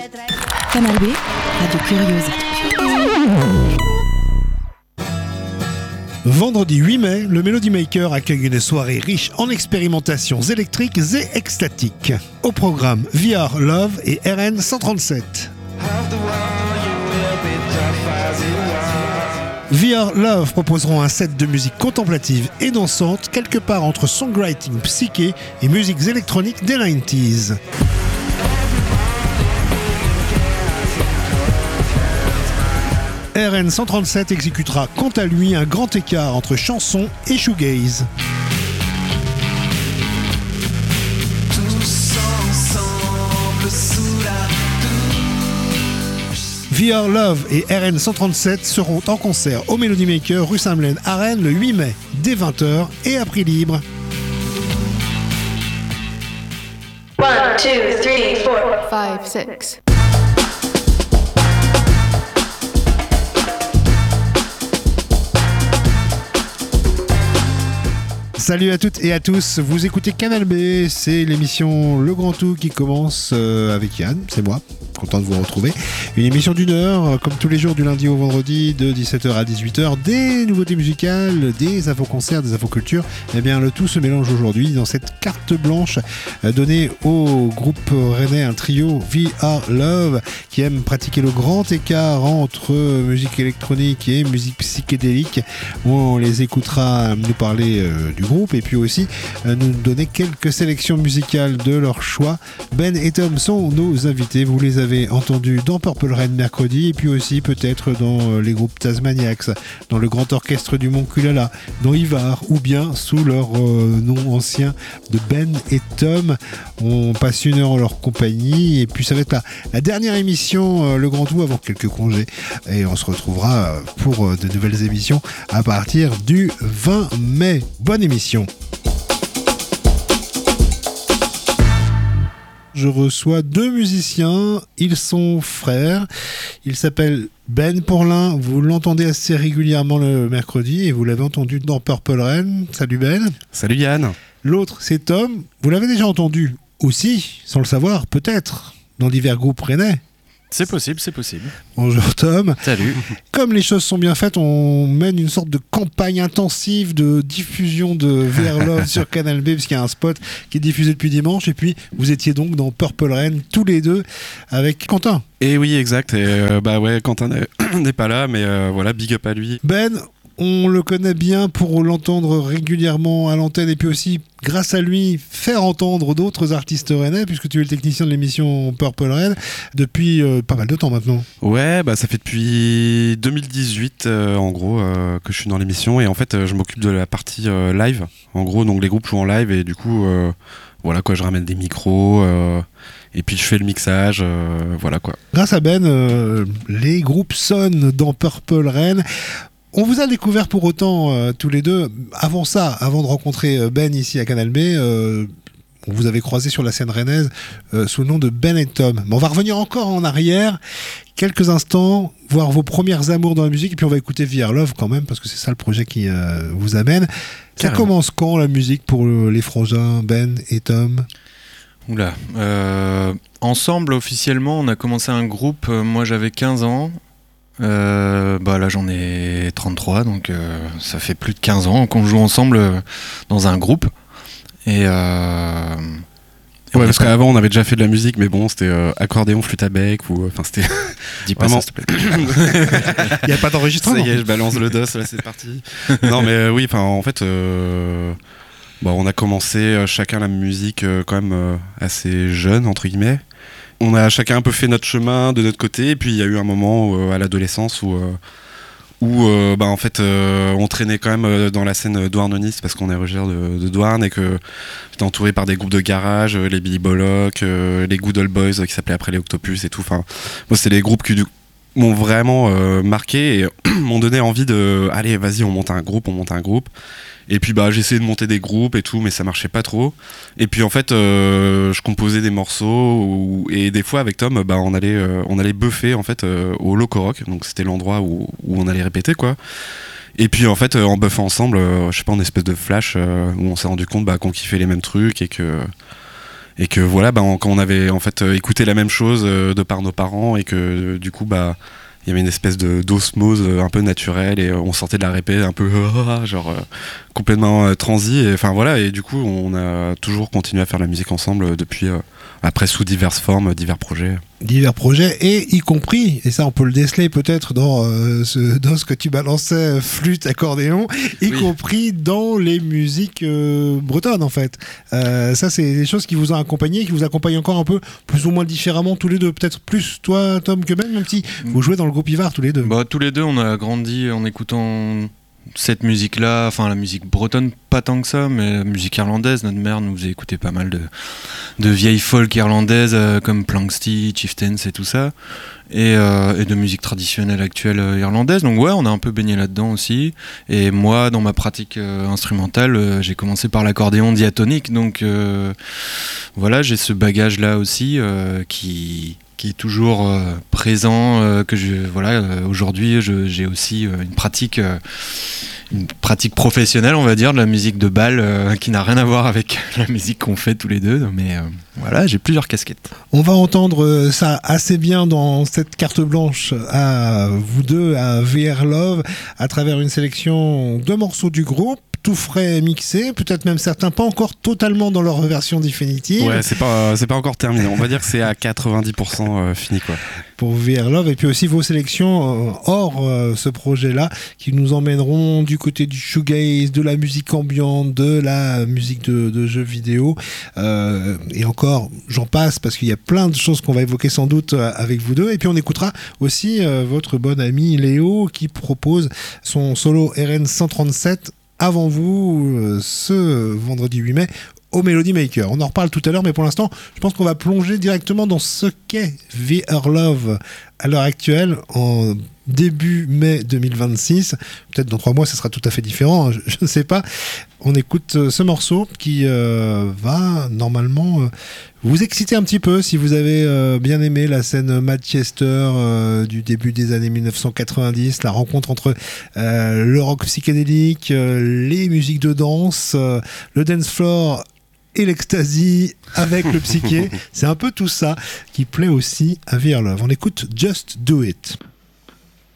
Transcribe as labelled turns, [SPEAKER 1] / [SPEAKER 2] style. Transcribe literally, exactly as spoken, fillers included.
[SPEAKER 1] Canal B, Radio Curieuse.
[SPEAKER 2] Vendredi huit mai, le Melody Maker accueille une soirée riche en expérimentations électriques et extatiques. Au programme V R Love et R N cent trente-sept. V R Love proposeront un set de musique contemplative et dansante, quelque part entre songwriting psyché et musiques électroniques des quatre-vingt-dix. R N cent trente-sept exécutera quant à lui un grand écart entre chanson et shoegaze. V R Love et R N cent trente-sept seront en concert au Melody Maker rue Saint-Blaine à Rennes le huit mai, dès vingt heures et à prix libre.
[SPEAKER 3] one, two, three, four,
[SPEAKER 4] five, six.
[SPEAKER 2] Salut à toutes et à tous, vous écoutez Canal B, c'est l'émission Le Grand Tout qui commence euh, avec Yann, c'est moi, content de vous retrouver. Une émission d'une heure, comme tous les jours du lundi au vendredi, de dix-sept heures à dix-huit heures, des nouveautés musicales, des infos-concerts, des infos-cultures. Eh bien, le tout se mélange aujourd'hui dans cette carte blanche euh, donnée au groupe rennais, un trio V R Love, qui aime pratiquer le grand écart entre musique électronique et musique psychédélique. On les écoutera nous parler euh, du groupe et puis aussi euh, nous donner quelques sélections musicales de leur choix. Ben et Tom sont nos invités, vous les avez entendus dans Purple Rain mercredi et puis aussi peut-être dans euh, les groupes Tasmaniacs, dans le grand orchestre du Mont Kulala, dans Ivar ou bien sous leur euh, nom ancien de Ben et Tom. On passe une heure en leur compagnie et puis ça va être la, la dernière émission euh, Le Grand Tout avant quelques congés et on se retrouvera euh, pour euh, de nouvelles émissions à partir du vingt mai. Bonne émission. Je reçois deux musiciens, ils sont frères, ils s'appellent Ben pour l'un, vous l'entendez assez régulièrement le mercredi et vous l'avez entendu dans Purple Rain. Salut Ben.
[SPEAKER 5] Salut Yann.
[SPEAKER 2] L'autre c'est Tom, vous l'avez déjà entendu aussi, sans le savoir peut-être, dans divers groupes rennais.
[SPEAKER 5] C'est possible, c'est possible.
[SPEAKER 2] Bonjour Tom.
[SPEAKER 5] Salut.
[SPEAKER 2] Comme les choses sont bien faites, on mène une sorte de campagne intensive de diffusion de V R Love sur Canal B, parce qu'il y a un spot qui est diffusé depuis dimanche. Et puis, vous étiez donc dans Purple Rain, tous les deux, avec Quentin.
[SPEAKER 5] Et oui, exact. Et euh, bah ouais, Quentin n'est pas là, mais euh, voilà, big up à lui.
[SPEAKER 2] Ben, on le connaît bien pour l'entendre régulièrement à l'antenne et puis aussi, grâce à lui, faire entendre d'autres artistes rennais, puisque tu es le technicien de l'émission Purple Rain depuis euh, pas mal de temps maintenant.
[SPEAKER 5] Ouais, bah ça fait depuis deux mille dix-huit euh, en gros euh, que je suis dans l'émission et en fait euh, je m'occupe de la partie euh, live. En gros, donc les groupes jouent en live et du coup, euh, voilà quoi, je ramène des micros. Euh, Et puis je fais le mixage, euh, voilà quoi.
[SPEAKER 2] Grâce à Ben, euh, les groupes sonnent dans Purple Rain. On vous a découvert pour autant euh, tous les deux. Avant ça, avant de rencontrer Ben ici à Canal B, euh, on vous avait croisé sur la scène rennaise euh, sous le nom de Ben et Tom. Mais on va revenir encore en arrière, quelques instants, voir vos premières amours dans la musique, et puis on va écouter V R Love quand même, parce que c'est ça le projet qui euh, vous amène. Ça
[SPEAKER 5] Carrément.
[SPEAKER 2] commence quand la musique pour euh, les frangins Ben et Tom ?
[SPEAKER 6] Oula, euh, ensemble officiellement on a commencé un groupe, euh, moi j'avais quinze ans, euh, bah là j'en ai trente-trois, donc euh, ça fait plus de quinze ans qu'on joue ensemble euh, dans un groupe. Et, euh, et
[SPEAKER 5] Ouais, parce
[SPEAKER 6] pas...
[SPEAKER 5] qu'avant on avait déjà fait de la musique, mais bon, c'était euh, accordéon, flûte à bec, ou enfin c'était.
[SPEAKER 6] Dis pas
[SPEAKER 5] Vraiment.
[SPEAKER 6] ça, s'il te plaît.
[SPEAKER 2] Il n'y a pas d'enregistrement.
[SPEAKER 5] Ça y est, je balance le dos, là c'est parti. Non, mais euh, oui, enfin en fait. Euh... Bon, on a commencé euh, chacun la musique euh, quand même euh, assez jeune, entre guillemets. On a chacun un peu fait notre chemin de notre côté, et puis il y a eu un moment euh, à l'adolescence où, euh, où euh, bah, en fait, euh, on traînait quand même euh, dans la scène douarneniste parce qu'on est originaire de, de Douarn et que j'étais entouré par des groupes de garage, euh, les Billy Bollock, euh, les Good Old Boys euh, qui s'appelaient après les Octopus et tout. Enfin, moi, c'est les groupes qui m'ont vraiment euh, marqué et m'ont donné envie de allez, vas-y, on monte un groupe, on monte un groupe. Et puis bah j'ai essayé de monter des groupes et tout, mais ça marchait pas trop. Et puis en fait, euh, je composais des morceaux où, et des fois avec Tom, bah on allait euh, on allait buffer en fait euh, au Loco Rock, donc c'était l'endroit où, où on allait répéter quoi. Et puis en fait, euh, en buffant ensemble, euh, je sais pas, en espèce de flash euh, où on s'est rendu compte bah, qu'on kiffait les mêmes trucs et que et que voilà, bah, on- quand on avait en fait euh, écouté la même chose euh, de par nos parents et que euh, du coup bah il y avait une espèce de d'osmose euh, un peu naturelle et euh, on sortait de la répé un peu genre euh, complètement euh, transi et enfin voilà, et du coup on a toujours continué à faire la musique ensemble euh, depuis euh, après sous diverses formes, divers projets.
[SPEAKER 2] Divers projets, et y compris, et ça on peut le déceler peut-être dans, euh, ce, dans ce que tu balançais, flûte, accordéon, y
[SPEAKER 5] Oui.
[SPEAKER 2] compris dans les musiques euh, bretonnes en fait. Euh, ça c'est des choses qui vous ont accompagné, qui vous accompagnent encore un peu, plus ou moins différemment tous les deux. Peut-être plus toi Tom que Ben, même si vous jouez dans le groupe Ivar tous les deux.
[SPEAKER 6] Bah, tous les deux, on a grandi en écoutant cette musique-là, enfin la musique bretonne, pas tant que ça, mais la musique irlandaise. Notre mère nous faisait écouter pas mal de, de vieilles folk irlandaises euh, comme Planxty, Chieftains et tout ça, et, euh, et de musique traditionnelle actuelle euh, irlandaise. Donc ouais, on a un peu baigné là-dedans aussi. Et moi, dans ma pratique euh, instrumentale, euh, j'ai commencé par l'accordéon diatonique, donc euh, voilà, j'ai ce bagage-là aussi euh, qui qui est toujours euh, présent, euh, que je voilà euh, aujourd'hui je, j'ai aussi euh, une pratique euh, une pratique professionnelle, on va dire, de la musique de bal euh, qui n'a rien à voir avec la musique qu'on fait tous les deux, mais euh, voilà, j'ai plusieurs casquettes.
[SPEAKER 2] On va entendre euh, ça assez bien dans cette carte blanche à vous deux, à V R Love, à travers une sélection de morceaux du groupe, tout frais mixé, peut-être même certains pas encore totalement dans leur version définitive.
[SPEAKER 5] Ouais, c'est pas c'est pas encore terminé. On va dire que c'est à quatre-vingt-dix pour cent euh, fini quoi.
[SPEAKER 2] Pour V R Love, et puis aussi vos sélections euh, hors euh, ce projet-là, qui nous emmèneront du côté du shoegaze, de la musique ambiante, de la musique de, de jeux vidéo, euh, et encore, j'en passe, parce qu'il y a plein de choses qu'on va évoquer sans doute euh, avec vous deux, et puis on écoutera aussi euh, votre bon ami Léo, qui propose son solo R N cent trente-sept avant vous, euh, ce vendredi huit mai, au Melody Maker. On en reparle tout à l'heure, mais pour l'instant, je pense qu'on va plonger directement dans ce qu'est V R Love à l'heure actuelle, en début mai deux mille vingt-six. Peut-être dans trois mois, ça sera tout à fait différent, hein, je, je ne sais pas. On écoute euh, ce morceau qui euh, va normalement euh, vous exciter un petit peu si vous avez euh, bien aimé la scène Manchester euh, du début des années mille neuf cent quatre-vingt-dix, la rencontre entre euh, le rock psychédélique, euh, les musiques de danse, euh, le dance floor et l'ecstasy avec le psyché. C'est un peu tout ça qui plaît aussi à V R Love. On écoute Just Do It.